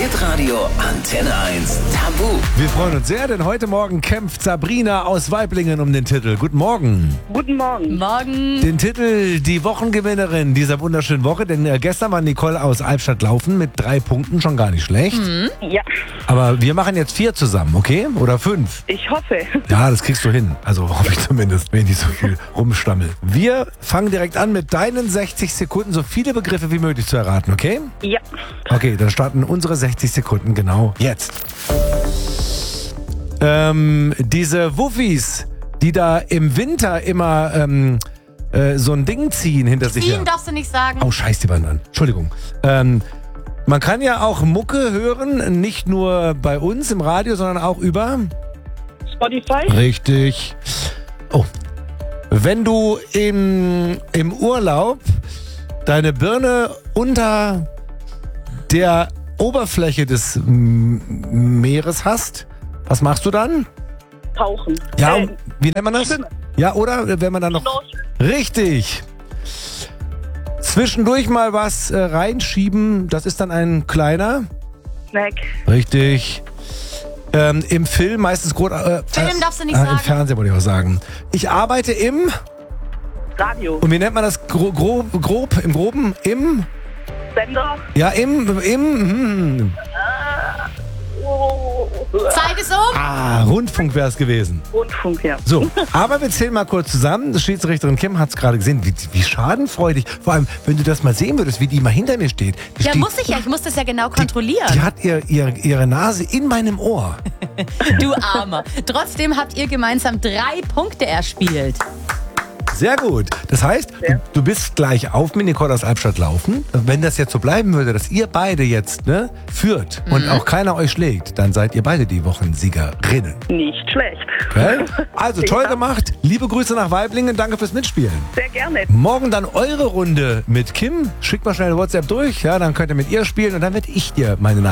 Hitradio Antenne 1 Tabu. Wir freuen uns sehr, denn heute Morgen kämpft Sabrina aus Waiblingen um den Titel. Guten Morgen. Guten Morgen. Morgen. Den Titel, die Wochengewinnerin dieser wunderschönen Woche, denn gestern war Nicole aus Albstadt laufen mit 3 Punkten, schon gar nicht schlecht. Ja, Aber wir machen jetzt 4 zusammen, okay? Oder 5? ich hoffe. Ja, das kriegst du hin. Also hoffe ich zumindest, wenn ich nicht so viel rumstammel. Wir fangen direkt an mit deinen 60 Sekunden, so viele Begriffe wie möglich zu erraten, okay? Ja, Okay, dann starten unsere 60 Sekunden genau jetzt. Diese Wuffis, die da im Winter immer so ein Ding ziehen hinter sich her. Ziehen darfst du nicht sagen. Oh, scheiß die Band an. Entschuldigung. Man kann ja auch Mucke hören, nicht nur bei uns im Radio, sondern auch über... Spotify. Richtig. Oh. Wenn du im Urlaub deine Birne unter der Oberfläche des Meeres hast, was machst du dann? Tauchen. Ja, wie nennt man das? Schwimmen. Ja, oder wenn man dann noch... Schnorcheln. Richtig. Zwischendurch mal was reinschieben, das ist dann ein kleiner. Snack. Richtig. Im Film meistens Film darfst du nicht Im sagen. Fernsehen wollte ich auch sagen. Ich arbeite im... Radio. Und wie nennt man das grob, im Groben? Im... Sender. Ja, Zeit ist um. Rundfunk wäre es gewesen. Rundfunk, ja. So, aber wir zählen mal kurz zusammen. Die Schiedsrichterin Kim hat es gerade gesehen. Wie schadenfreudig. Vor allem, wenn du das mal sehen würdest, wie die mal hinter mir steht. Die Ja, steht, muss ich ja. Ich muss das ja genau kontrollieren. Die hat ihre Nase in meinem Ohr. Du Armer. Trotzdem habt ihr gemeinsam 3 Punkte erspielt. Sehr gut. Das heißt, du bist gleich auf mit Nicole aus Albstadt laufen. Wenn das jetzt so bleiben würde, dass ihr beide jetzt führt und auch keiner euch schlägt, dann seid ihr beide die Wochensiegerinnen. Nicht schlecht. Okay? Also toll gemacht. Liebe Grüße nach Waiblingen. Danke fürs Mitspielen. Sehr gerne. Morgen dann eure Runde mit Kim. Schickt mal schnell eine WhatsApp durch. Ja, dann könnt ihr mit ihr spielen und dann werde ich dir meine Nachricht